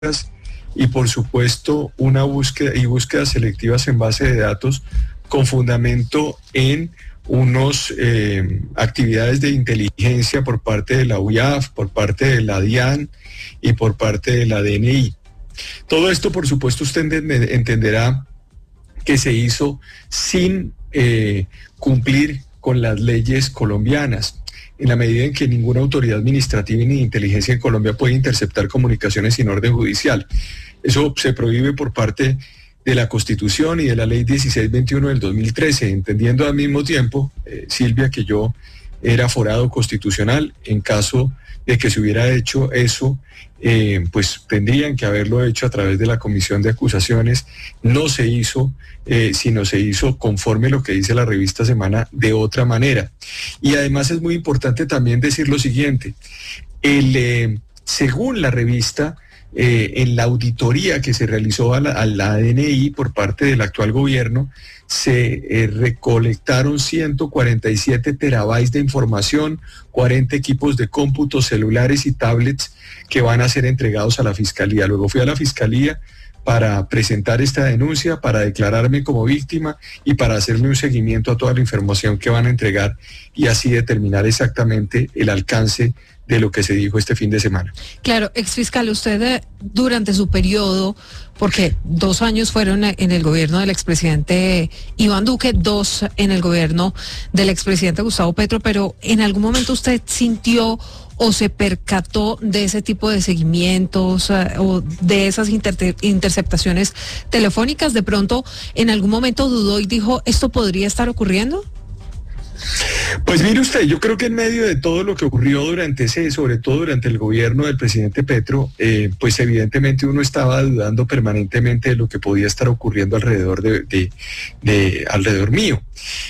y por supuesto una búsquedas selectivas en base de datos con fundamento en unos actividades de inteligencia por parte de la UIAF, por parte de la DIAN y por parte de la DNI. Todo esto, por supuesto, usted entenderá que se hizo sin cumplir con las leyes colombianas, en la medida en que ninguna autoridad administrativa ni de inteligencia en Colombia puede interceptar comunicaciones sin orden judicial. Eso se prohíbe por parte de la Constitución y de la Ley 1621 del 2013, entendiendo al mismo tiempo, Silvia, que yo era forado constitucional. En caso de que se hubiera hecho eso, pues tendrían que haberlo hecho a través de la Comisión de Acusaciones. No se hizo, sino se hizo conforme lo que dice la revista Semana, de otra manera. Y además es muy importante también decir lo siguiente: según la revista, en la auditoría que se realizó a la DNI por parte del actual gobierno, se recolectaron 147 terabytes de información, 40 equipos de cómputo, celulares y tablets que van a ser entregados a la Fiscalía. Luego fui a la Fiscalía para presentar esta denuncia, para declararme como víctima y para hacerle un seguimiento a toda la información que van a entregar y así determinar exactamente el alcance de lo que se dijo este fin de semana. Claro, exfiscal, usted durante su periodo, porque 2 años fueron en el gobierno del expresidente Iván Duque, 2 en el gobierno del expresidente Gustavo Petro, pero ¿en algún momento usted sintió o se percató de ese tipo de seguimientos o de esas interceptaciones telefónicas? ¿De pronto en algún momento dudó y dijo, ¿esto podría estar ocurriendo? Pues mire usted, yo creo que en medio de todo lo que ocurrió sobre todo durante el gobierno del presidente Petro, pues evidentemente uno estaba dudando permanentemente de lo que podía estar ocurriendo alrededor alrededor mío.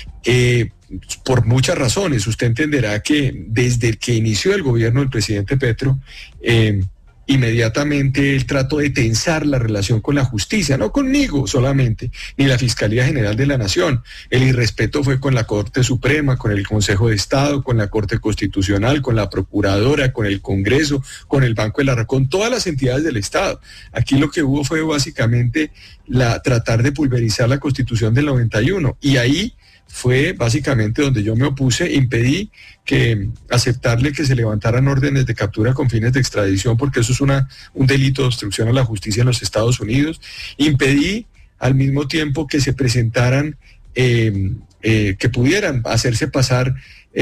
Por muchas razones. Usted entenderá que desde que inició el gobierno del presidente Petro, inmediatamente él trató de tensar la relación con la justicia, no conmigo solamente, ni la Fiscalía General de la Nación. El irrespeto fue con la Corte Suprema, con el Consejo de Estado, con la Corte Constitucional, con la Procuradora, con el Congreso, con el Banco de la con todas las entidades del Estado. Aquí lo que hubo fue básicamente tratar de pulverizar la Constitución del 91, y ahí fue básicamente donde yo me opuse, impedí aceptarle que se levantaran órdenes de captura con fines de extradición, porque eso es un delito de obstrucción a la justicia en los Estados Unidos. Impedí al mismo tiempo que se presentaran, que pudieran hacerse pasar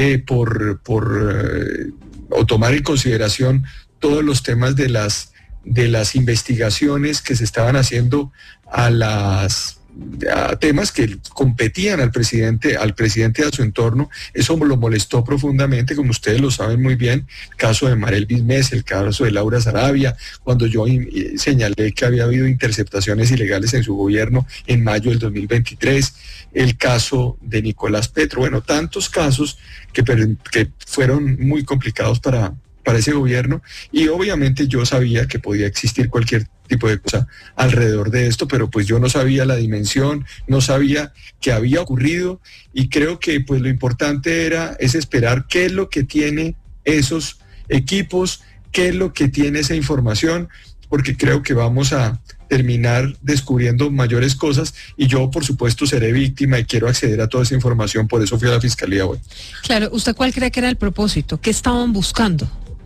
o tomar en consideración todos los temas de las investigaciones que se estaban haciendo a temas que competían al presidente a su entorno. Eso lo molestó profundamente, como ustedes lo saben muy bien, el caso de Marel Bismés, el caso de Laura Sarabia, cuando yo señalé que había habido interceptaciones ilegales en su gobierno en mayo del 2023, el caso de Nicolás Petro, bueno, tantos casos que fueron muy complicados para ese gobierno, y obviamente yo sabía que podía existir cualquier tipo de cosa alrededor de esto, pero pues yo no sabía la dimensión, no sabía qué había ocurrido, y creo que pues lo importante es esperar qué es lo que tiene esos equipos, qué es lo que tiene esa información, porque creo que vamos a terminar descubriendo mayores cosas, y yo por supuesto seré víctima y quiero acceder a toda esa información, por eso fui a la Fiscalía hoy. Claro, ¿usted cuál cree que era el propósito? ¿Qué estaban buscando?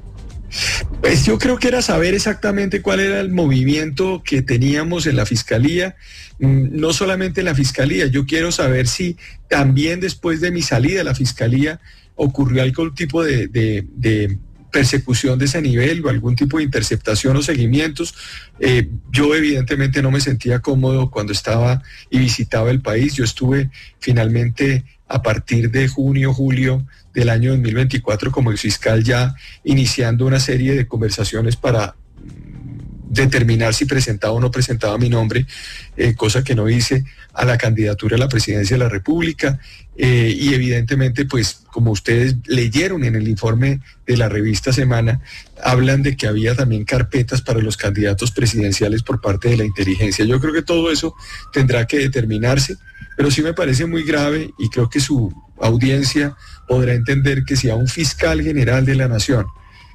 Pues yo creo que era saber exactamente cuál era el movimiento que teníamos en la Fiscalía, no solamente en la Fiscalía. Yo quiero saber si también después de mi salida de la Fiscalía ocurrió algún tipo de persecución de ese nivel o algún tipo de interceptación o seguimientos. Yo evidentemente no me sentía cómodo cuando estaba y visitaba el país. Yo estuve finalmente a partir de junio, julio del año 2024 como exfiscal, ya iniciando una serie de conversaciones para determinar si presentaba o no presentaba mi nombre, cosa que no hice, a la candidatura a la presidencia de la República, y evidentemente pues como ustedes leyeron en el informe de la revista Semana, hablan de que había también carpetas para los candidatos presidenciales por parte de la inteligencia. Yo creo que todo eso tendrá que determinarse, pero sí me parece muy grave, y creo que su audiencia podrá entender que si a un fiscal general de la Nación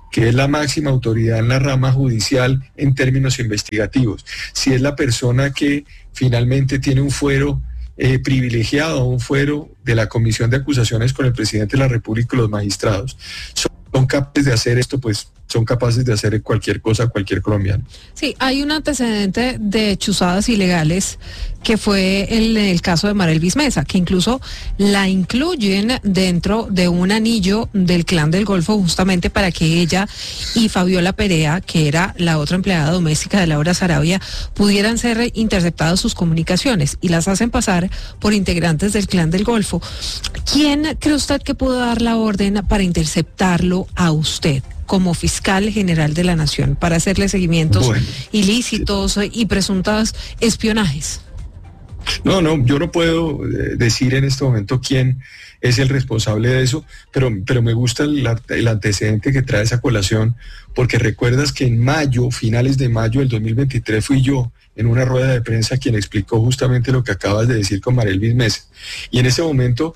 que es la máxima autoridad en la rama judicial en términos investigativos, si es la persona que finalmente tiene un fuero privilegiado, un fuero de la Comisión de Acusaciones con el presidente de la República y los magistrados, son capaces de hacer esto, pues son capaces de hacer cualquier cosa a cualquier colombiano. Sí, hay un antecedente de chuzadas ilegales que fue el caso de Mara Elvis Mesa, que incluso la incluyen dentro de un anillo del Clan del Golfo justamente para que ella y Fabiola Perea, que era la otra empleada doméstica de Laura Sarabia, pudieran ser interceptadas sus comunicaciones y las hacen pasar por integrantes del Clan del Golfo. ¿Quién cree usted que pudo dar la orden para interceptarlo a usted como fiscal general de la Nación, para hacerle seguimientos ilícitos y presuntos espionajes? No, yo no puedo decir en este momento quién es el responsable de eso, pero me gusta el antecedente que trae esa colación, porque recuerdas que en mayo, finales de mayo del 2023, fui yo en una rueda de prensa quien explicó justamente lo que acabas de decir con Mara Elvis Mesa. Y en ese momento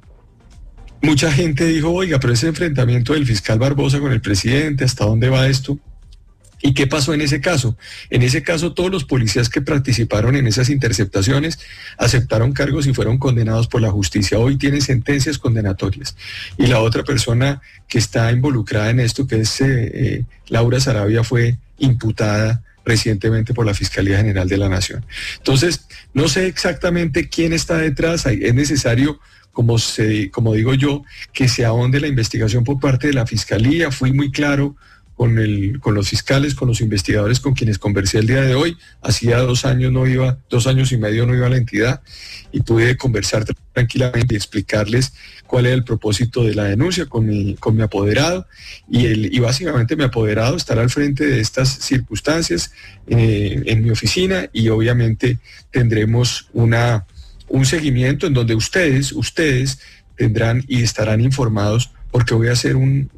mucha gente dijo, oiga, pero ese enfrentamiento del fiscal Barbosa con el presidente, ¿hasta dónde va esto? ¿Y qué pasó en ese caso? En ese caso, todos los policías que participaron en esas interceptaciones aceptaron cargos y fueron condenados por la justicia. Hoy tienen sentencias condenatorias. Y la otra persona que está involucrada en esto, que es Laura Sarabia, fue imputada recientemente por la Fiscalía General de la Nación. Entonces, no sé exactamente quién está detrás. Es necesario, como digo yo, que se ahonde la investigación por parte de la Fiscalía. Fui muy claro con los fiscales, con los investigadores con quienes conversé el día de hoy. Hacía 2 años y medio no iba a la entidad, y pude conversar tranquilamente y explicarles cuál era el propósito de la denuncia con mi apoderado, y básicamente mi apoderado estará al frente de estas circunstancias en mi oficina, y obviamente tendremos un seguimiento en donde ustedes tendrán y estarán informados, porque voy a hacer un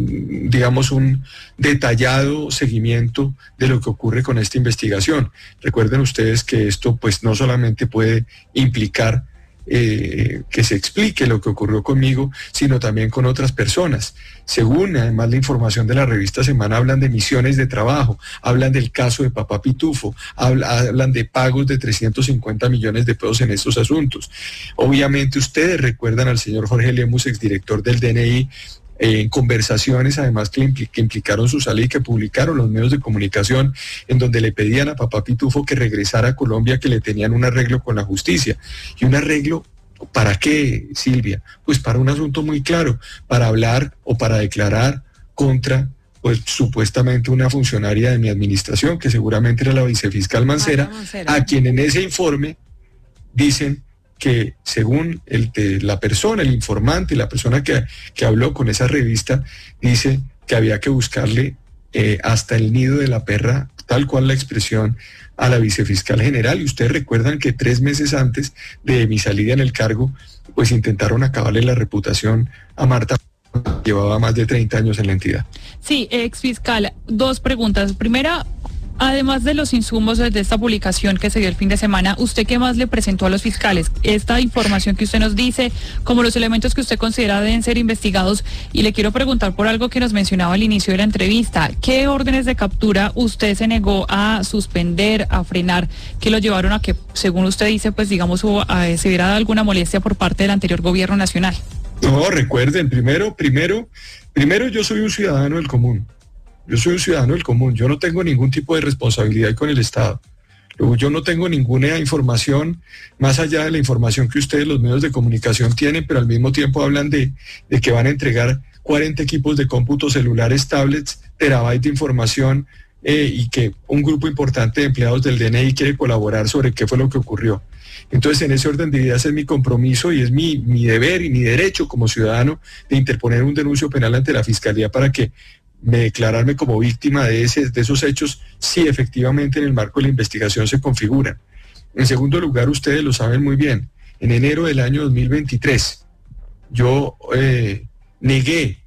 detallado seguimiento de lo que ocurre con esta investigación. Recuerden ustedes que esto pues no solamente puede implicar que se explique lo que ocurrió conmigo, sino también con otras personas. Según además la información de la revista Semana, hablan de misiones de trabajo, hablan del caso de Papá Pitufo, hablan de pagos de 350 millones de pesos en estos asuntos. Obviamente ustedes recuerdan al señor Jorge Lemus, exdirector del DNI, en conversaciones además que implicaron su salida y que publicaron los medios de comunicación, en donde le pedían a Papá Pitufo que regresara a Colombia, que le tenían un arreglo con la justicia. ¿Y un arreglo para qué, Silvia? Pues para un asunto muy claro, para hablar o para declarar contra pues supuestamente una funcionaria de mi administración, que seguramente era la vicefiscal Mancera, a quien en ese informe dicen que según la persona, el informante, la persona que habló con esa revista, dice que había que buscarle hasta el nido de la perra, tal cual la expresión, a la vicefiscal general. Y ustedes recuerdan que 3 meses antes de mi salida en el cargo, pues intentaron acabarle la reputación a Marta, que llevaba más de 30 años en la entidad. Sí, exfiscal, 2 preguntas. Primera, además de los insumos de esta publicación que se dio el fin de semana, ¿usted qué más le presentó a los fiscales? Esta información que usted nos dice, como los elementos que usted considera deben ser investigados, y le quiero preguntar por algo que nos mencionaba al inicio de la entrevista. ¿Qué órdenes de captura usted se negó a suspender, a frenar, que lo llevaron a que, según usted dice, pues digamos, se hubiera dado alguna molestia por parte del anterior gobierno nacional? No, recuerden, primero, yo soy un ciudadano del común. Yo no tengo ningún tipo de responsabilidad con el Estado. Luego, yo no tengo ninguna información más allá de la información que ustedes, los medios de comunicación, tienen, pero al mismo tiempo hablan de que van a entregar 40 equipos de cómputo celulares, tablets, terabyte de información, y que un grupo importante de empleados del DNI quiere colaborar sobre qué fue lo que ocurrió. Entonces, en ese orden de ideas es mi compromiso y es mi deber y mi derecho como ciudadano de interponer un denuncio penal ante la Fiscalía para que declararme como víctima de esos hechos, si efectivamente en el marco de la investigación se configuran. En segundo lugar, ustedes lo saben muy bien, en enero del año 2023 yo negué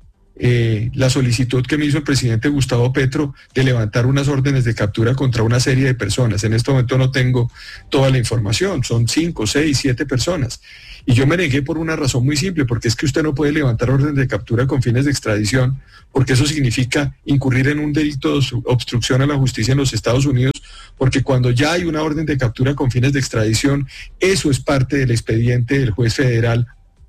la solicitud que me hizo el presidente Gustavo Petro de levantar unas órdenes de captura contra una serie de personas. En este momento no tengo toda la información, son 5, 6, 7 personas. Y yo me negué por una razón muy simple, porque es que usted no puede levantar orden de captura con fines de extradición, porque eso significa incurrir en un delito de obstrucción a la justicia en los Estados Unidos, porque cuando ya hay una orden de captura con fines de extradición, eso es parte del expediente del juez federal.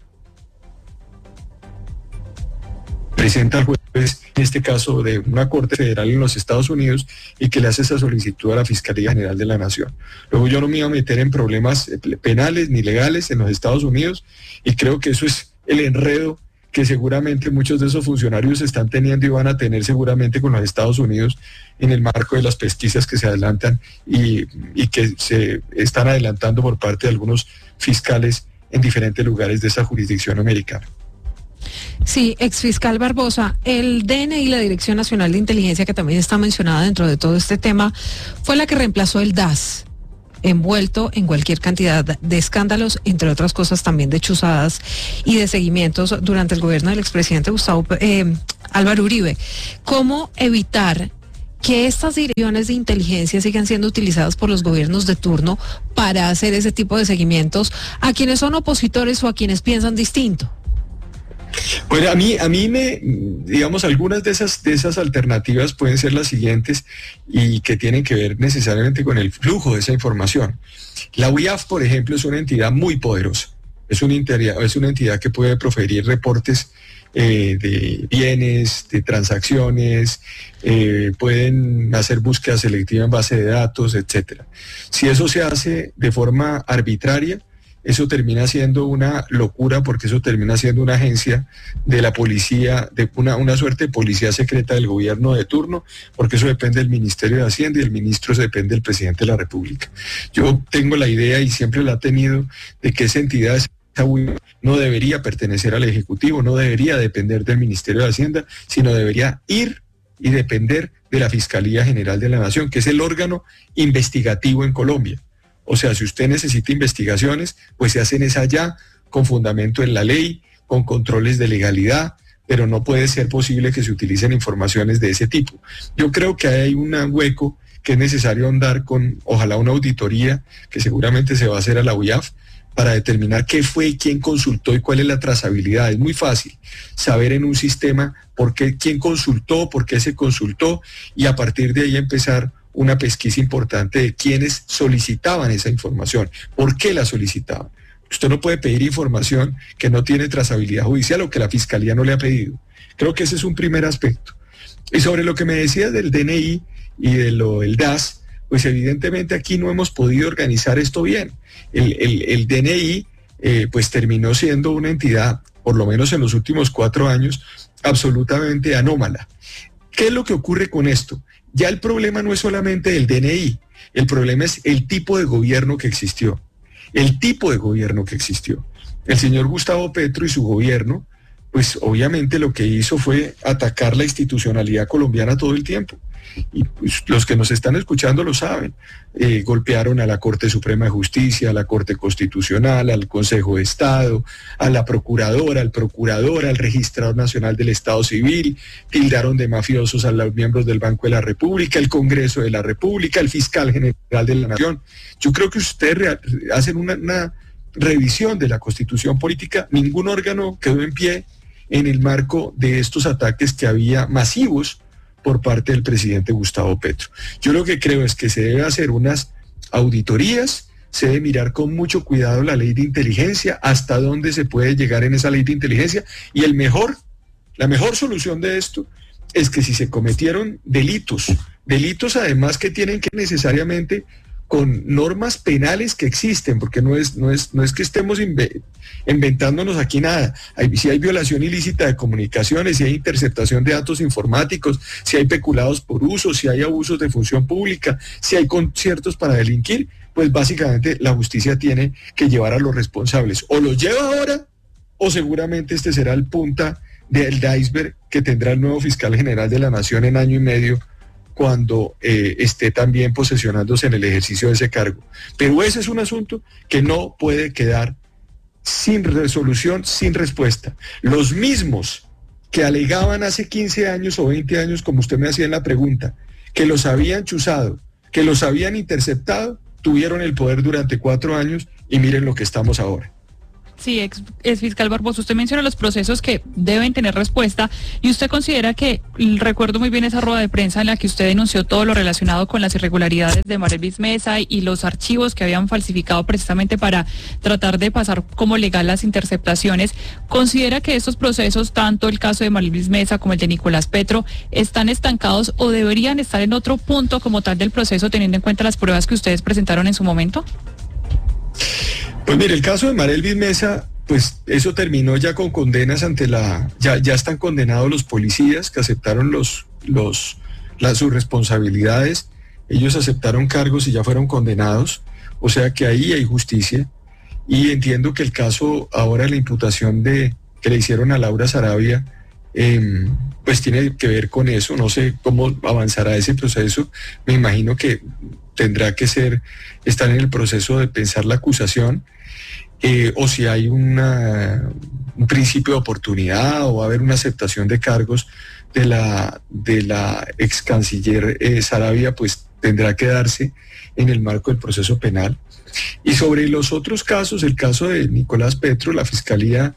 Presenta al juez, en este caso de una corte federal en los Estados Unidos, y que le hace esa solicitud a la Fiscalía General de la Nación. Luego yo no me iba a meter en problemas penales ni legales en los Estados Unidos, y creo que eso es el enredo que seguramente muchos de esos funcionarios están teniendo y van a tener seguramente con los Estados Unidos en el marco de las pesquisas que se adelantan y que se están adelantando por parte de algunos fiscales en diferentes lugares de esa jurisdicción americana. Sí, exfiscal Barbosa, el DNI, la Dirección Nacional de Inteligencia, que también está mencionada dentro de todo este tema, fue la que reemplazó el DAS, envuelto en cualquier cantidad de escándalos, entre otras cosas también de chuzadas y de seguimientos durante el gobierno del expresidente Álvaro Uribe. ¿Cómo evitar que estas direcciones de inteligencia sigan siendo utilizadas por los gobiernos de turno para hacer ese tipo de seguimientos a quienes son opositores o a quienes piensan distinto? Bueno, a mí digamos, algunas de esas alternativas pueden ser las siguientes y que tienen que ver necesariamente con el flujo de esa información. La UIAF, por ejemplo, es una entidad muy poderosa. Es una entidad que puede proferir reportes de bienes, de transacciones, pueden hacer búsqueda selectiva en base de datos, etcétera. Si eso se hace de forma arbitraria, eso termina siendo una locura, porque eso termina siendo una agencia de la policía, de una suerte de policía secreta del gobierno de turno, porque eso depende del Ministerio de Hacienda y el ministro depende del presidente de la República. Yo tengo la idea, y siempre la he tenido, de que esa entidad no debería pertenecer al Ejecutivo, no debería depender del Ministerio de Hacienda, sino debería ir y depender de la Fiscalía General de la Nación, que es el órgano investigativo en Colombia. O sea, si usted necesita investigaciones, pues se hacen es allá, con fundamento en la ley, con controles de legalidad, pero no puede ser posible que se utilicen informaciones de ese tipo. Yo creo que hay un hueco que es necesario ahondar con, ojalá, una auditoría que seguramente se va a hacer a la UIAF para determinar qué fue y quién consultó y cuál es la trazabilidad. Es muy fácil saber en un sistema por qué, quién consultó, por qué se consultó, y a partir de ahí empezar una pesquisa importante de quiénes solicitaban esa información, por qué la solicitaban. Usted no puede pedir información que no tiene trazabilidad judicial o que la Fiscalía no le ha pedido. Creo que ese es un primer aspecto. Y sobre lo que me decía del DNI y del DAS, pues evidentemente aquí no hemos podido organizar esto bien. El DNI pues terminó siendo una entidad, por lo menos en los últimos 4 años, absolutamente anómala. ¿Qué es lo que ocurre con esto? Ya el problema no es solamente el DNI, el problema es el tipo de gobierno que existió. El tipo de gobierno que existió. El señor Gustavo Petro y su gobierno, pues obviamente lo que hizo fue atacar la institucionalidad colombiana todo el tiempo. Y pues, los que nos están escuchando lo saben. Golpearon a la Corte Suprema de Justicia, a la Corte Constitucional, al Consejo de Estado, a la Procuradora, al Procurador, al Registrador Nacional del Estado Civil, tildaron de mafiosos a los miembros del Banco de la República, el Congreso de la República, el Fiscal General de la Nación. Yo creo que ustedes hacen una revisión de la Constitución Política, ningún órgano quedó en pie en el marco de estos ataques que había masivos por parte del presidente Gustavo Petro. Yo lo que creo es que se debe hacer unas auditorías, se debe mirar con mucho cuidado la ley de inteligencia, hasta dónde se puede llegar en esa ley de inteligencia, y la mejor solución de esto es que si se cometieron delitos además que tienen que necesariamente con normas penales que existen, porque no es que estemos inventándonos aquí nada. Si hay violación ilícita de comunicaciones, si hay interceptación de datos informáticos, si hay peculados por uso, si hay abusos de función pública, si hay conciertos para delinquir, pues básicamente la justicia tiene que llevar a los responsables. O los lleva ahora, o seguramente este será el punta del iceberg que tendrá el nuevo fiscal general de la Nación en año y medio, cuando esté también posesionándose en el ejercicio de ese cargo. Pero ese es un asunto que no puede quedar sin resolución, sin respuesta. Los mismos que alegaban hace 15 años o 20 años, como usted me hacía en la pregunta, que los habían chuzado, que los habían interceptado, tuvieron el poder durante 4 años y miren lo que estamos ahora. Sí, ex fiscal Barbosa, usted menciona los procesos que deben tener respuesta y usted considera que, recuerdo muy bien esa rueda de prensa en la que usted denunció todo lo relacionado con las irregularidades de Marelvis Mesa y los archivos que habían falsificado precisamente para tratar de pasar como legal las interceptaciones. ¿Considera que estos procesos, tanto el caso de Marelvis Mesa como el de Nicolás Petro, están estancados o deberían estar en otro punto como tal del proceso teniendo en cuenta las pruebas que ustedes presentaron en su momento? Pues mire, el caso de Marelvis Mesa, pues eso terminó ya con condenas ante ya están condenados los policías que aceptaron sus responsabilidades, ellos aceptaron cargos y ya fueron condenados, o sea que ahí hay justicia, y entiendo que el caso, ahora la imputación que le hicieron a Laura Sarabia, pues tiene que ver con eso, no sé cómo avanzará ese proceso, me imagino que tendrá que estar en el proceso de pensar la acusación, o si hay un principio de oportunidad o va a haber una aceptación de cargos de la ex canciller Sarabia, pues tendrá que darse en el marco del proceso penal. Y sobre los otros casos, el caso de Nicolás Petro, la Fiscalía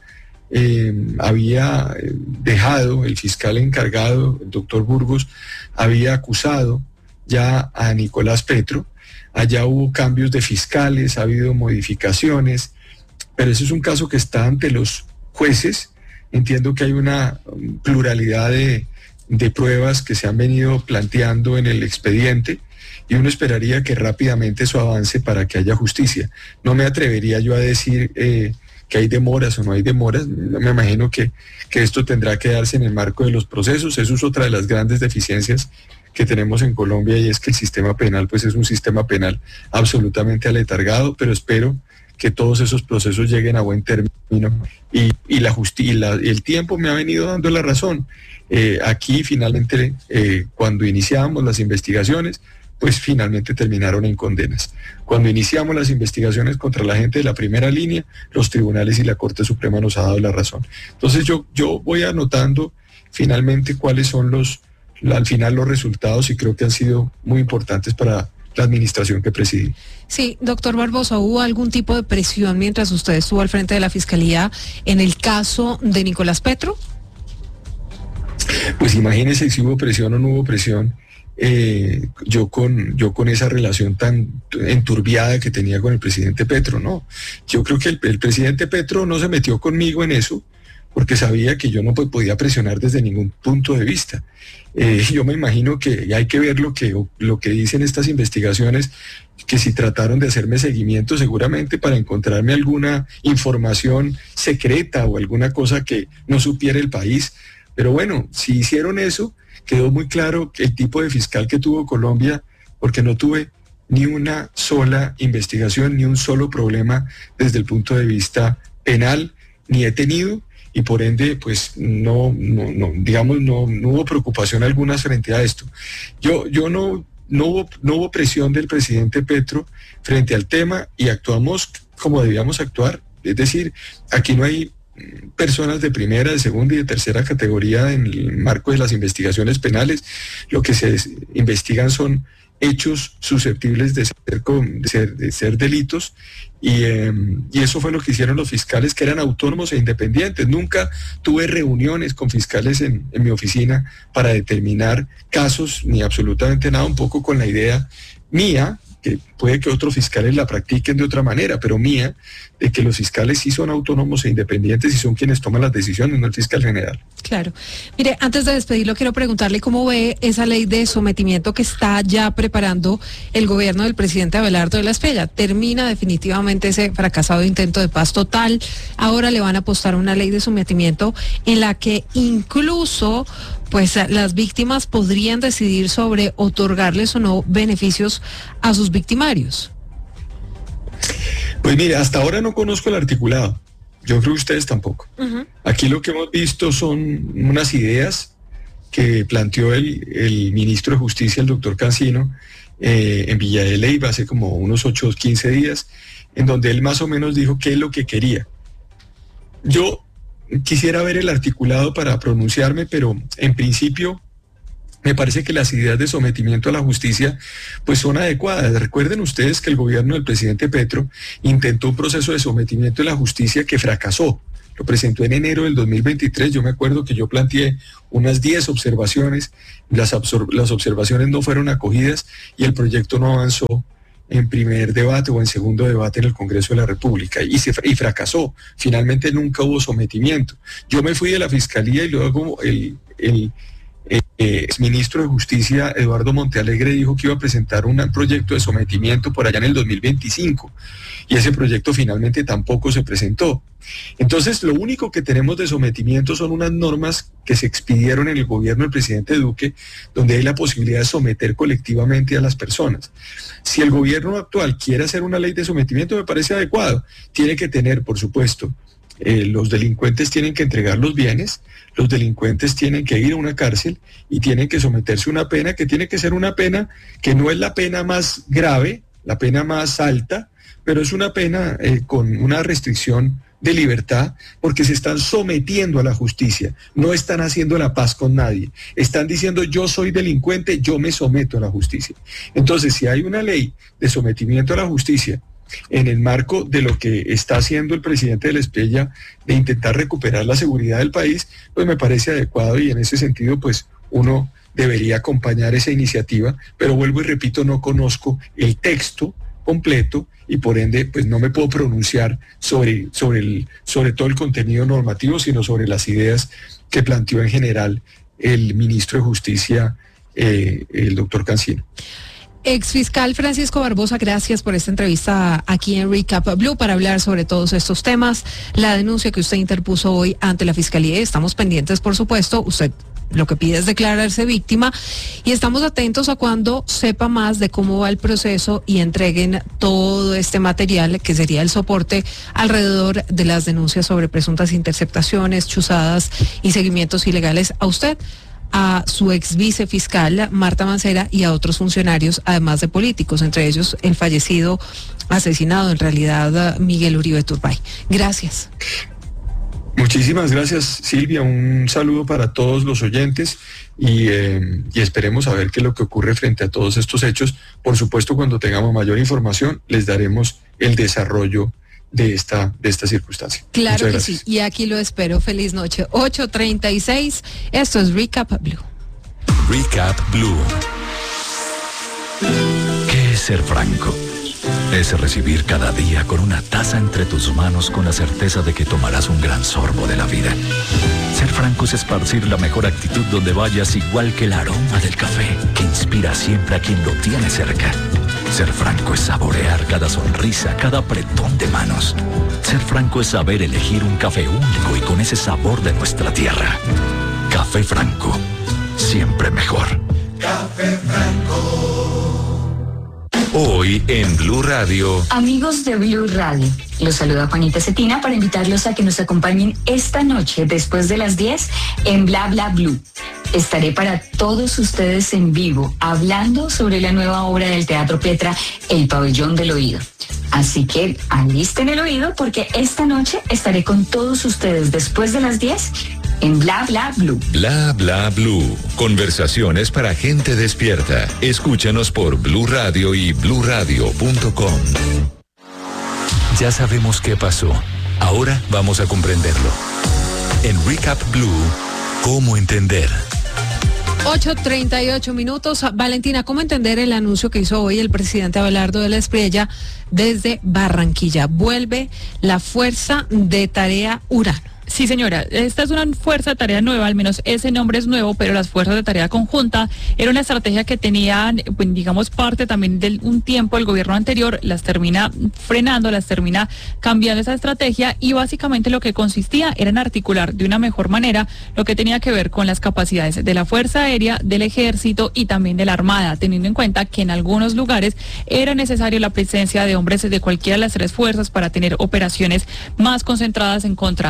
había dejado, el fiscal encargado, el doctor Burgos, había acusado ya a Nicolás Petro. Allá hubo cambios de fiscales, ha habido modificaciones, pero ese es un caso que está ante los jueces. Entiendo que hay una pluralidad de pruebas que se han venido planteando en el expediente y uno esperaría que rápidamente eso avance para que haya justicia. No me atrevería yo a decir que hay demoras o no hay demoras. Me imagino que esto tendrá que darse en el marco de los procesos. Eso es otra de las grandes deficiencias que tenemos en Colombia, y es que el sistema penal pues es un sistema penal absolutamente aletargado, pero espero que todos esos procesos lleguen a buen término y el tiempo me ha venido dando la razón. Aquí finalmente cuando iniciábamos las investigaciones, pues finalmente terminaron en condenas. Cuando iniciamos las investigaciones contra la gente de la primera línea, los tribunales y la Corte Suprema nos ha dado la razón. Entonces yo voy anotando finalmente cuáles son al final los resultados, y creo que han sido muy importantes para la administración que presidí. Sí, doctor Barbosa, ¿hubo algún tipo de presión mientras usted estuvo al frente de la Fiscalía en el caso de Nicolás Petro? Pues imagínese si hubo presión o no hubo presión. Yo con esa relación tan enturbiada que tenía con el presidente Petro, no. Yo creo que el presidente Petro no se metió conmigo en eso porque sabía que yo no podía presionar desde ningún punto de vista. Yo me imagino que hay que ver lo que dicen estas investigaciones, que si trataron de hacerme seguimiento seguramente para encontrarme alguna información secreta o alguna cosa que no supiera el país. Pero bueno, si hicieron eso, quedó muy claro que el tipo de fiscal que tuvo Colombia, porque no tuve ni una sola investigación, ni un solo problema desde el punto de vista penal, ni he tenido, y por ende, pues no hubo preocupación alguna frente a esto. No hubo presión del presidente Petro frente al tema y actuamos como debíamos actuar. Es decir, aquí no hay personas de primera, de segunda y de tercera categoría en el marco de las investigaciones penales. Lo que se investigan son hechos susceptibles de ser delitos, y eso fue lo que hicieron los fiscales, que eran autónomos e independientes. Nunca tuve reuniones con fiscales en mi oficina para determinar casos, ni absolutamente nada, un poco con la idea mía, que puede que otros fiscales la practiquen de otra manera, pero mía, de que los fiscales sí son autónomos e independientes y son quienes toman las decisiones, no el fiscal general. Claro. Mire, antes de despedirlo, quiero preguntarle cómo ve esa ley de sometimiento que está ya preparando el gobierno del presidente Abelardo de la Espriella. Termina definitivamente ese fracasado intento de paz total. Ahora le van a apostar una ley de sometimiento en la que incluso pues las víctimas podrían decidir sobre otorgarles o no beneficios a sus victimarios. Pues mire, hasta ahora no conozco el articulado. Yo creo que ustedes tampoco. Uh-huh. Aquí lo que hemos visto son unas ideas que planteó el ministro de Justicia, el doctor Cancino, en Villa de Leyva hace como unos 8 o 15 días, en donde él más o menos dijo qué es lo que quería. Yo quisiera ver el articulado para pronunciarme, pero en principio me parece que las ideas de sometimiento a la justicia pues son adecuadas. Recuerden ustedes que el gobierno del presidente Petro intentó un proceso de sometimiento a la justicia que fracasó. Lo presentó en enero del 2023, yo me acuerdo que yo planteé unas 10 observaciones, las observaciones no fueron acogidas y el proyecto no avanzó en primer debate o en segundo debate en el Congreso de la República y fracasó. Finalmente nunca hubo sometimiento. Yo me fui de la Fiscalía y luego el exministro de Justicia, Eduardo Montealegre, dijo que iba a presentar un proyecto de sometimiento por allá en el 2025 y ese proyecto finalmente tampoco se presentó. Entonces, lo único que tenemos de sometimiento son unas normas que se expidieron en el gobierno del presidente Duque, donde hay la posibilidad de someter colectivamente a las personas. Si el gobierno actual quiere hacer una ley de sometimiento, me parece adecuado. Tiene que tener, por supuesto, los delincuentes tienen que entregar los bienes, los delincuentes tienen que ir a una cárcel y tienen que someterse a una pena que tiene que ser una pena que no es la pena más grave, la pena más alta, pero es una pena con una restricción de libertad, porque se están sometiendo a la justicia, no están haciendo la paz con nadie, están diciendo yo soy delincuente, yo me someto a la justicia. Entonces, si hay una ley de sometimiento a la justicia en el marco de lo que está haciendo el presidente de la Espriella de intentar recuperar la seguridad del país, pues me parece adecuado y en ese sentido pues uno debería acompañar esa iniciativa, pero vuelvo y repito, no conozco el texto completo y por ende pues no me puedo pronunciar sobre todo el contenido normativo, sino sobre las ideas que planteó en general el ministro de Justicia, el doctor Cancino. Exfiscal Francisco Barbosa, gracias por esta entrevista aquí en Recap Blue para hablar sobre todos estos temas. La denuncia que usted interpuso hoy ante la Fiscalía, estamos pendientes, por supuesto, usted lo que pide es declararse víctima y estamos atentos a cuando sepa más de cómo va el proceso y entreguen todo este material que sería el soporte alrededor de las denuncias sobre presuntas interceptaciones, chuzadas y seguimientos ilegales a usted, a su ex vicefiscal Marta Mancera y a otros funcionarios, además de políticos, entre ellos el fallecido, asesinado en realidad, Miguel Uribe Turbay. Gracias. Muchísimas gracias, Silvia. Un saludo para todos los oyentes y esperemos a ver qué es lo que ocurre frente a todos estos hechos. Por supuesto, cuando tengamos mayor información, les daremos el desarrollo de esta circunstancia. Claro que sí, y aquí lo espero. Feliz noche. 8:36, esto es Recap Blue. Recap Blue. ¿Qué es ser franco? Es recibir cada día con una taza entre tus manos con la certeza de que tomarás un gran sorbo de la vida. Ser franco es esparcir la mejor actitud donde vayas, igual que el aroma del café que inspira siempre a quien lo tiene cerca. Ser franco es saborear cada sonrisa, cada apretón de manos. Ser franco es saber elegir un café único y con ese sabor de nuestra tierra. Café Franco, siempre mejor. Café Franco. Hoy en Blue Radio. Amigos de Blue Radio, los saluda Juanita Cetina para invitarlos a que nos acompañen esta noche después de las 10 en Bla Bla Blue. Estaré para todos ustedes en vivo hablando sobre la nueva obra del Teatro Petra, El Pabellón del Oído. Así que alisten el oído porque esta noche estaré con todos ustedes después de las 10 en Bla Bla Blue. Bla Bla Blue. Conversaciones para gente despierta. Escúchanos por Blue Radio y bluradio.com. Ya sabemos qué pasó. Ahora vamos a comprenderlo. En Recap Blue, ¿cómo entender? 8:38. Valentina, ¿cómo entender el anuncio que hizo hoy el presidente Abelardo de la Espriella desde Barranquilla? Vuelve la Fuerza de Tarea Urano. Sí, señora, esta es una fuerza de tarea nueva, al menos ese nombre es nuevo, pero las fuerzas de tarea conjunta era una estrategia que tenían, pues, digamos, parte también de un tiempo el gobierno anterior, las termina frenando, las termina cambiando esa estrategia y básicamente lo que consistía era en articular de una mejor manera lo que tenía que ver con las capacidades de la Fuerza Aérea, del Ejército y también de la Armada, teniendo en cuenta que en algunos lugares era necesario la presencia de hombres de cualquiera de las tres fuerzas para tener operaciones más concentradas en contra de los grupos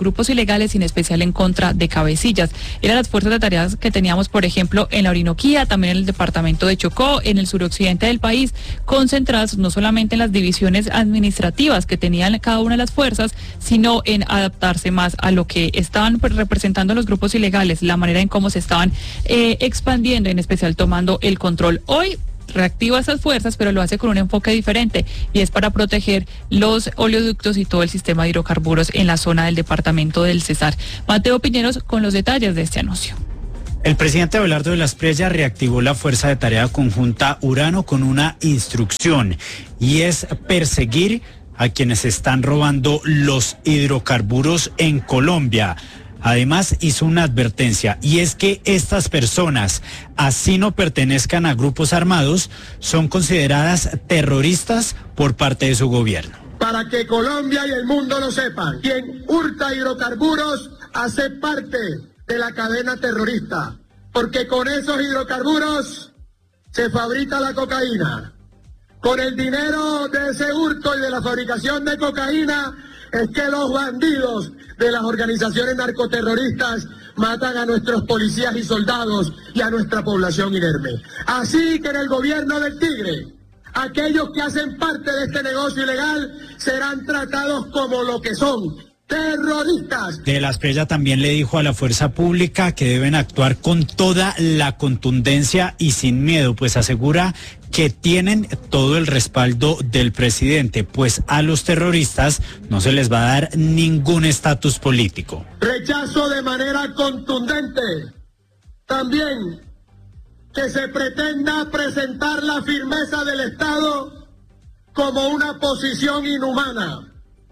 grupos ilegales, y en especial en contra de cabecillas. Eran las fuerzas de tareas que teníamos, por ejemplo, en la Orinoquía, también en el departamento de Chocó, en el suroccidente del país, concentradas no solamente en las divisiones administrativas que tenían cada una de las fuerzas, sino en adaptarse más a lo que estaban representando los grupos ilegales, la manera en cómo se estaban expandiendo, en especial tomando el control. Hoy reactiva esas fuerzas, pero lo hace con un enfoque diferente, y es para proteger los oleoductos y todo el sistema de hidrocarburos en la zona del departamento del Cesar. Mateo Piñeros con los detalles de este anuncio. El presidente Abelardo de la Espriella reactivó la Fuerza de Tarea Conjunta Urano con una instrucción, y es perseguir a quienes están robando los hidrocarburos en Colombia. Además, hizo una advertencia, y es que estas personas, así no pertenezcan a grupos armados, son consideradas terroristas por parte de su gobierno. Para que Colombia y el mundo lo sepan, quien hurta hidrocarburos hace parte de la cadena terrorista, porque con esos hidrocarburos se fabrica la cocaína. Con el dinero de ese hurto y de la fabricación de cocaína es que los bandidos de las organizaciones narcoterroristas matan a nuestros policías y soldados y a nuestra población inerme. Así que en el gobierno del Tigre, aquellos que hacen parte de este negocio ilegal serán tratados como lo que son, terroristas. De la Espriella también le dijo a la fuerza pública que deben actuar con toda la contundencia y sin miedo, pues asegura que tienen todo el respaldo del presidente, pues a los terroristas no se les va a dar ningún estatus político. Rechazo de manera contundente también que se pretenda presentar la firmeza del Estado como una posición inhumana.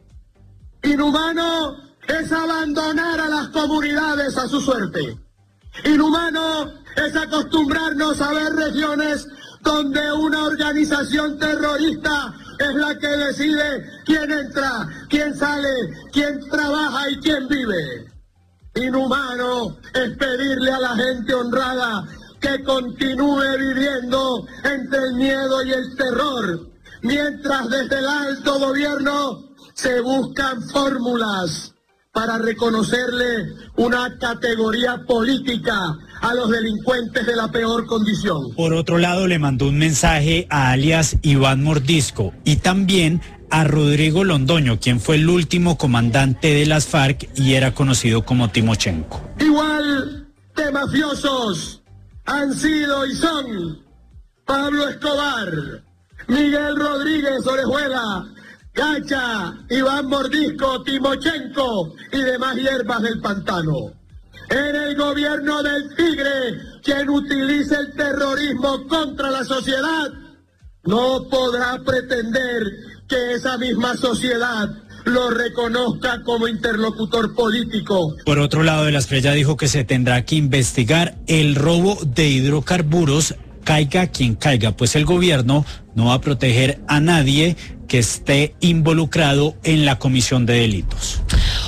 Inhumano es abandonar a las comunidades a su suerte. Inhumano es acostumbrarnos a ver regiones donde una organización terrorista es la que decide quién entra, quién sale, quién trabaja y quién vive. Inhumano es pedirle a la gente honrada que continúe viviendo entre el miedo y el terror, mientras desde el alto gobierno se buscan fórmulas para reconocerle una categoría política a los delincuentes de la peor condición. Por otro lado, le mandó un mensaje a alias Iván Mordisco y también a Rodrigo Londoño, quien fue el último comandante de las FARC y era conocido como Timochenko. Igual de mafiosos han sido y son Pablo Escobar, Miguel Rodríguez Orejuela, Gacha, Iván Mordisco, Timochenko y demás hierbas del pantano. En el gobierno del Tigre, quien utilice el terrorismo contra la sociedad, no podrá pretender que esa misma sociedad lo reconozca como interlocutor político. Por otro lado, de la Espriella dijo que se tendrá que investigar el robo de hidrocarburos, caiga quien caiga, pues el gobierno no va a proteger a nadie que esté involucrado en la comisión de delitos.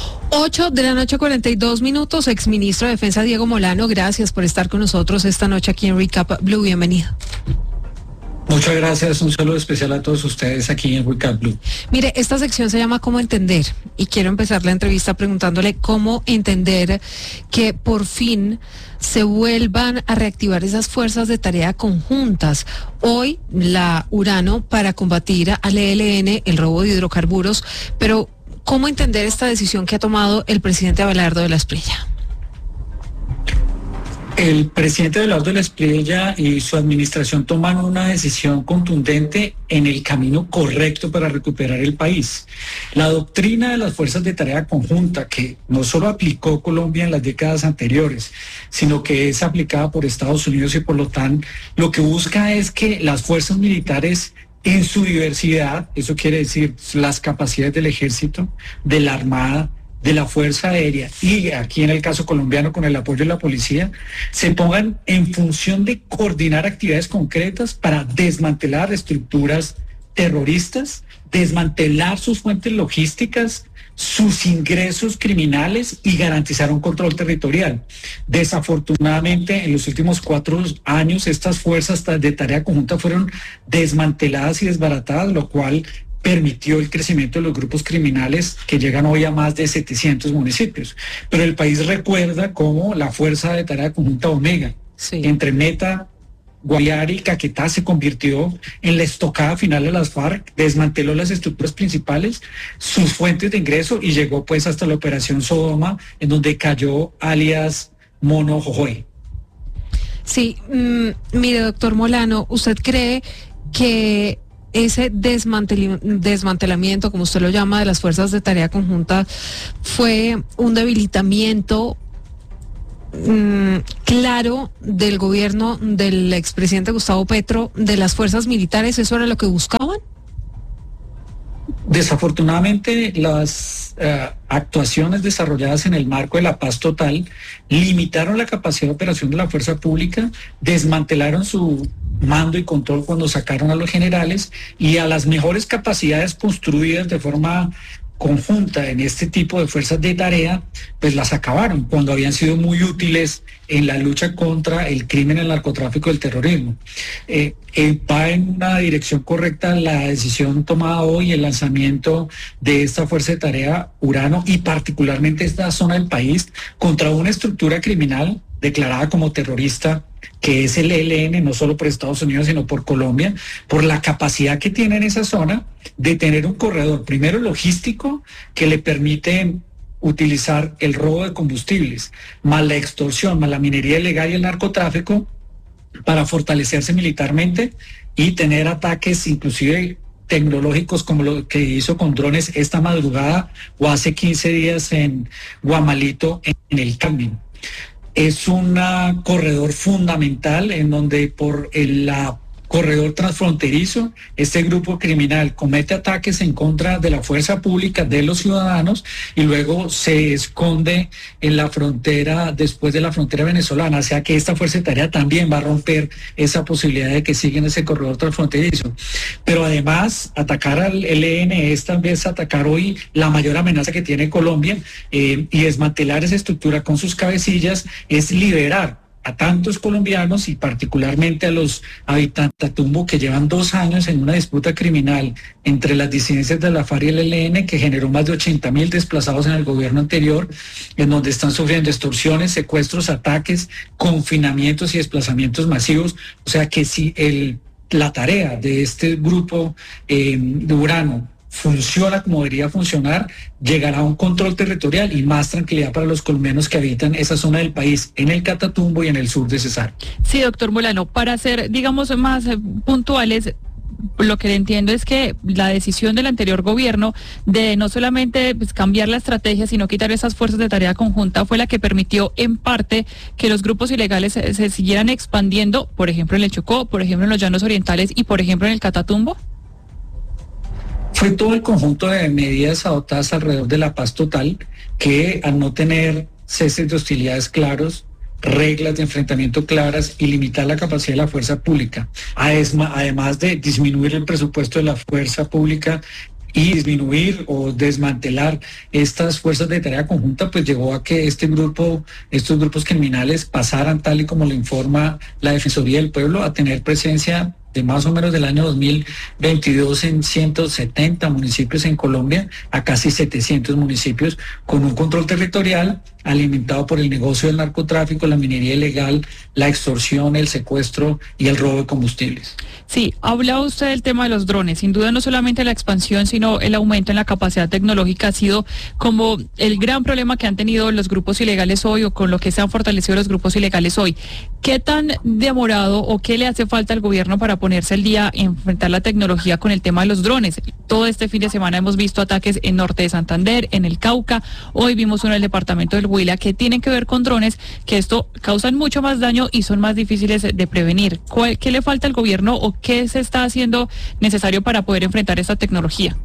8:42 p.m, exministro de Defensa Diego Molano, gracias por estar con nosotros esta noche aquí en Recap Blue, bienvenido. Muchas gracias, un saludo especial a todos ustedes aquí en Recap Blue. Mire, esta sección se llama ¿Cómo entender? Y quiero empezar la entrevista preguntándole cómo entender que por fin se vuelvan a reactivar esas fuerzas de tarea conjuntas. Hoy la Urano para combatir al ELN, el robo de hidrocarburos, pero ¿cómo entender esta decisión que ha tomado el presidente Abelardo de la Espriella? El presidente Abelardo de la Espriella y su administración tomaron una decisión contundente en el camino correcto para recuperar el país. La doctrina de las fuerzas de tarea conjunta, que no solo aplicó Colombia en las décadas anteriores, sino que es aplicada por Estados Unidos y por la OTAN, lo que busca es que las fuerzas militares en su diversidad, eso quiere decir las capacidades del ejército, de la armada, de la Fuerza Aérea y aquí en el caso colombiano con el apoyo de la policía, se pongan en función de coordinar actividades concretas para desmantelar estructuras terroristas, desmantelar sus fuentes logísticas, sus ingresos criminales y garantizar un control territorial. Desafortunadamente, en los últimos 4 años, estas fuerzas de tarea conjunta fueron desmanteladas y desbaratadas, lo cual permitió el crecimiento de los grupos criminales que llegan hoy a más de 700 municipios. Pero el país recuerda cómo la Fuerza de Tarea Conjunta Omega, entre Meta, Guaviare y Caquetá, se convirtió en la estocada final de las FARC, desmanteló las estructuras principales, sus fuentes de ingreso y llegó pues hasta la Operación Sodoma, en donde cayó alias Mono Jojoy. Sí, mire, doctor Molano, ¿usted cree que ese desmantelamiento, como usted lo llama, de las fuerzas de tarea conjunta fue un debilitamiento claro del gobierno del expresidente Gustavo Petro, de las fuerzas militares? ¿Eso era lo que buscaban? Desafortunadamente, las actuaciones desarrolladas en el marco de la paz total limitaron la capacidad de operación de la fuerza pública, desmantelaron su mando y control cuando sacaron a los generales, y a las mejores capacidades construidas de forma conjunta en este tipo de fuerzas de tarea, pues las acabaron cuando habían sido muy útiles en la lucha contra el crimen, el narcotráfico y el terrorismo. Va en una dirección correcta la decisión tomada hoy, el lanzamiento de esta fuerza de tarea Urano, y particularmente esta zona del país, contra una estructura criminal declarada como terrorista, que es el ELN, no solo por Estados Unidos, sino por Colombia, por la capacidad que tiene en esa zona de tener un corredor, primero logístico, que le permite utilizar el robo de combustibles, más la extorsión, más la minería ilegal y el narcotráfico, para fortalecerse militarmente y tener ataques inclusive tecnológicos, como lo que hizo con drones esta madrugada o hace 15 días en Guamalito, en el Carmen. Es un corredor fundamental en donde por la corredor transfronterizo, este grupo criminal comete ataques en contra de la fuerza pública, de los ciudadanos, y luego se esconde en la frontera, después de la frontera venezolana. O sea que esta fuerza de tarea también va a romper esa posibilidad de que sigan ese corredor transfronterizo. Pero además, atacar al ELN es también atacar hoy la mayor amenaza que tiene Colombia, y desmantelar esa estructura con sus cabecillas es liberar a tantos colombianos y particularmente a los habitantes de Catatumbo, que llevan 2 años en una disputa criminal entre las disidencias de la FARC y el ELN, que generó más de 80.000 desplazados en el gobierno anterior, en donde están sufriendo extorsiones, secuestros, ataques, confinamientos y desplazamientos masivos. O sea que si la tarea de este grupo de Urano funciona como debería funcionar, llegará a un control territorial y más tranquilidad para los colombianos que habitan esa zona del país, en el Catatumbo y en el sur de Cesar. Sí, doctor Molano, para ser, digamos, más puntuales, lo que entiendo es que la decisión del anterior gobierno de no solamente cambiar la estrategia, sino quitar esas fuerzas de tarea conjunta, fue la que permitió en parte que los grupos ilegales se siguieran expandiendo, por ejemplo en el Chocó, por ejemplo en los Llanos Orientales y por ejemplo en el Catatumbo. Fue todo el conjunto de medidas adoptadas alrededor de la paz total que, al no tener ceses de hostilidades claros, reglas de enfrentamiento claras y limitar la capacidad de la fuerza pública, además de disminuir el presupuesto de la fuerza pública y disminuir o desmantelar estas fuerzas de tarea conjunta, pues llevó a que estos grupos criminales pasaran, tal y como lo informa la Defensoría del Pueblo, a tener presencia de más o menos del año 2022 en 170 municipios en Colombia a casi 700 municipios, con un control territorial alimentado por el negocio del narcotráfico, la minería ilegal, la extorsión, el secuestro y el robo de combustibles. Sí, hablaba usted del tema de los drones. Sin duda no solamente la expansión, sino el aumento en la capacidad tecnológica ha sido como el gran problema que han tenido los grupos ilegales hoy, o con lo que se han fortalecido los grupos ilegales hoy. ¿Qué tan demorado o qué le hace falta al gobierno para ponerse al día en enfrentar la tecnología con el tema de los drones? Todo este fin de semana hemos visto ataques en norte de Santander, en el Cauca. Hoy vimos uno en el departamento del Huila que tienen que ver con drones, que esto causan mucho más daño y son más difíciles de prevenir. ¿Qué le falta al gobierno o qué se está haciendo necesario para poder enfrentar esta tecnología?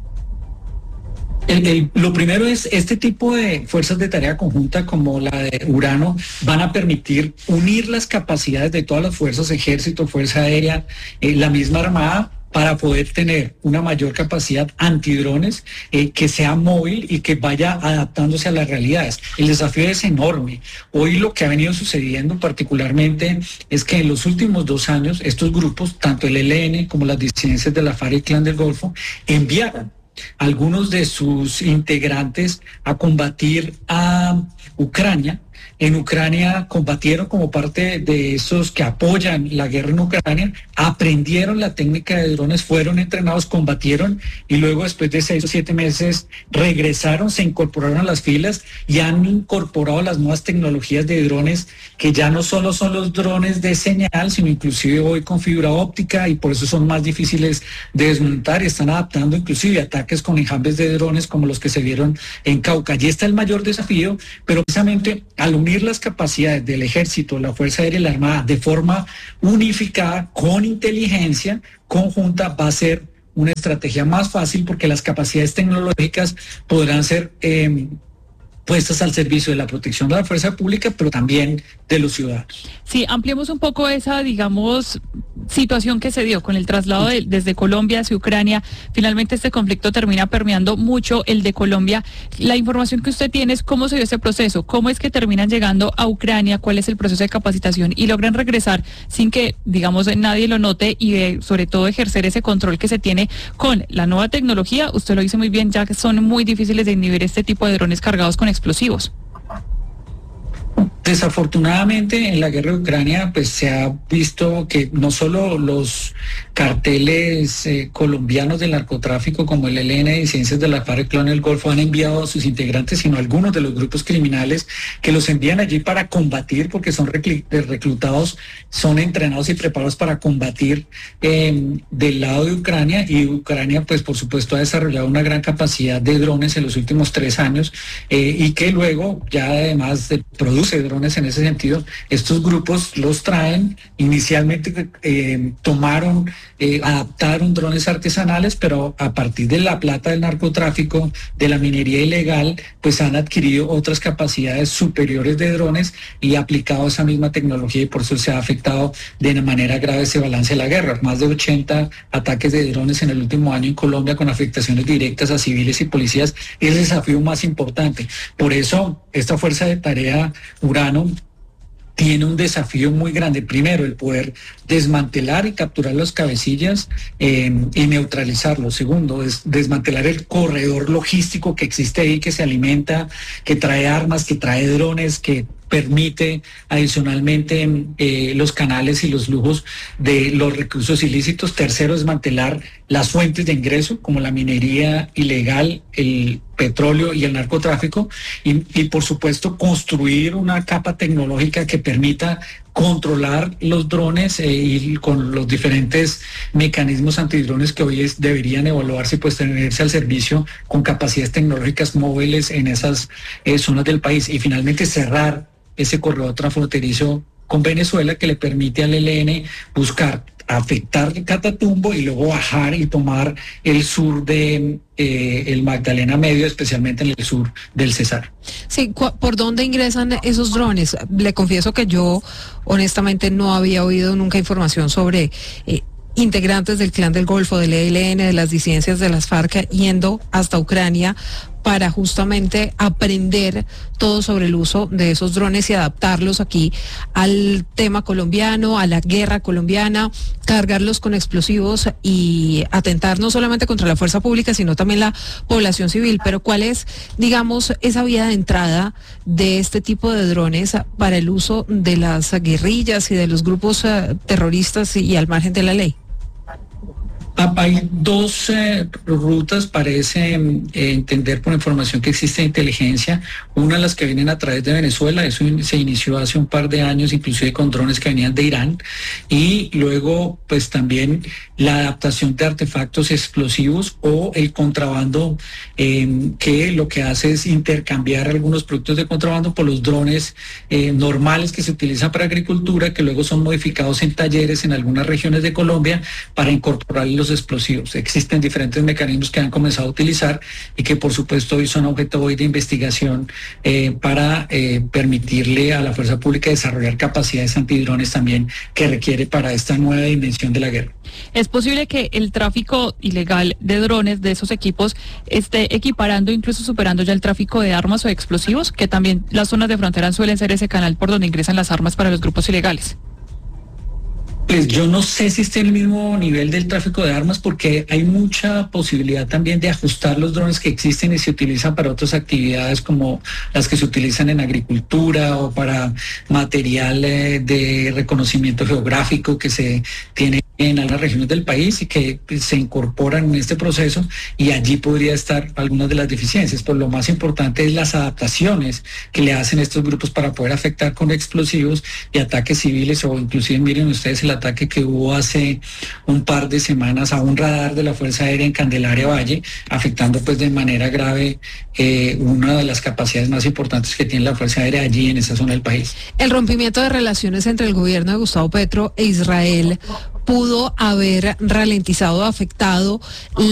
Lo primero es, este tipo de fuerzas de tarea conjunta como la de Urano van a permitir unir las capacidades de todas las fuerzas, ejército, fuerza aérea, la misma armada, para poder tener una mayor capacidad antidrones, que sea móvil y que vaya adaptándose a las realidades. El desafío es enorme. Hoy lo que ha venido sucediendo particularmente es que en los últimos 2 años estos grupos, tanto el ELN como las disidencias de la FARC y el Clan del Golfo, enviaron algunos de sus integrantes a combatir a Ucrania. En Ucrania combatieron como parte de esos que apoyan la guerra en Ucrania, aprendieron la técnica de drones, fueron entrenados, combatieron y luego después de 6 o 7 meses regresaron, se incorporaron a las filas y han incorporado las nuevas tecnologías de drones, que ya no solo son los drones de señal, sino inclusive hoy con fibra óptica, y por eso son más difíciles de desmontar, y están adaptando inclusive ataques con enjambres de drones como los que se vieron en Cauca. Allí está el mayor desafío, pero precisamente al unir las capacidades del Ejército, la Fuerza Aérea y la Armada de forma unificada, con inteligencia conjunta, va a ser una estrategia más fácil, porque las capacidades tecnológicas podrán ser puestas al servicio de la protección de la fuerza pública, pero también de los ciudadanos. Sí, ampliemos un poco esa, digamos, situación que se dio con el traslado desde Colombia hacia Ucrania. Finalmente este conflicto termina permeando mucho el de Colombia. La información que usted tiene es cómo se dio ese proceso, cómo es que terminan llegando a Ucrania, cuál es el proceso de capacitación y logran regresar sin que, digamos, nadie lo note y sobre todo ejercer ese control que se tiene con la nueva tecnología. Usted lo dice muy bien, ya que son muy difíciles de inhibir este tipo de drones cargados con explosivos. Desafortunadamente en la guerra de Ucrania pues se ha visto que no solo los carteles colombianos del narcotráfico como el ELN y disidencias de la FARC y Clan del Golfo han enviado a sus integrantes, sino algunos de los grupos criminales que los envían allí para combatir, porque son reclutados, son entrenados y preparados para combatir del lado de Ucrania, y Ucrania pues por supuesto ha desarrollado una gran capacidad de drones en los últimos 3 años y que luego ya además produce drones en ese sentido. Estos grupos los traen, inicialmente adaptaron drones artesanales, pero a partir de la plata del narcotráfico, de la minería ilegal, pues han adquirido otras capacidades superiores de drones y aplicado esa misma tecnología, y por eso se ha afectado de una manera grave ese balance de la guerra. Más de 80 ataques de drones en el último año en Colombia, con afectaciones directas a civiles y policías, es el desafío más importante. Por eso esta fuerza de tarea Urano tiene un desafío muy grande. Primero, el poder desmantelar y capturar los cabecillas y neutralizarlos. Segundo, es desmantelar el corredor logístico que existe ahí, que se alimenta, que trae armas, que trae drones, que permite adicionalmente los canales y los flujos de los recursos ilícitos. Tercero, desmantelar las fuentes de ingreso como la minería ilegal, el petróleo y el narcotráfico, y por supuesto construir una capa tecnológica que permita controlar los drones y con los diferentes mecanismos antidrones que hoy deberían evaluarse y pues tenerse al servicio con capacidades tecnológicas móviles en esas zonas del país. Y finalmente cerrar ese corredor transfronterizo con Venezuela, que le permite al ELN buscar afectar Catatumbo y luego bajar y tomar el sur de el Magdalena Medio, especialmente en el sur del Cesar. Sí, ¿por dónde ingresan esos drones? Le confieso que yo honestamente no había oído nunca información sobre integrantes del Clan del Golfo, del ELN, de las disidencias de las FARC yendo hasta Ucrania para justamente aprender todo sobre el uso de esos drones y adaptarlos aquí al tema colombiano, a la guerra colombiana, cargarlos con explosivos y atentar no solamente contra la fuerza pública, sino también la población civil. Pero ¿cuál es, digamos, esa vía de entrada de este tipo de drones para el uso de las guerrillas y de los grupos terroristas y al margen de la ley? Hay 2 rutas, parece entender por información que existe de inteligencia. Una de las que vienen a través de Venezuela, eso se inició hace un par de años, inclusive con drones que venían de Irán, y luego pues también la adaptación de artefactos explosivos o el contrabando, que lo que hace es intercambiar algunos productos de contrabando por los drones normales que se utilizan para agricultura, que luego son modificados en talleres en algunas regiones de Colombia para incorporarlos los explosivos. Existen diferentes mecanismos que han comenzado a utilizar y que por supuesto hoy son objeto hoy de investigación para permitirle a la fuerza pública desarrollar capacidades antidrones también que requiere para esta nueva dimensión de la guerra. ¿Es posible que el tráfico ilegal de drones de esos equipos esté equiparando, incluso superando ya el tráfico de armas o explosivos, que también las zonas de frontera suelen ser ese canal por donde ingresan las armas para los grupos ilegales? Pues yo no sé si esté en el mismo nivel del tráfico de armas, porque hay mucha posibilidad también de ajustar los drones que existen y se utilizan para otras actividades como las que se utilizan en agricultura o para material de reconocimiento geográfico que se tiene en algunas regiones del país y que se incorporan en este proceso, y allí podría estar algunas de las deficiencias. Pero lo más importante es las adaptaciones que le hacen estos grupos para poder afectar con explosivos y ataques civiles, o inclusive miren ustedes el ataque que hubo hace un par de semanas a un radar de la Fuerza Aérea en Candelaria Valle, afectando pues de manera grave una de las capacidades más importantes que tiene la Fuerza Aérea allí en esa zona del país. El rompimiento de relaciones entre el gobierno de Gustavo Petro e Israel pudo haber ralentizado o afectado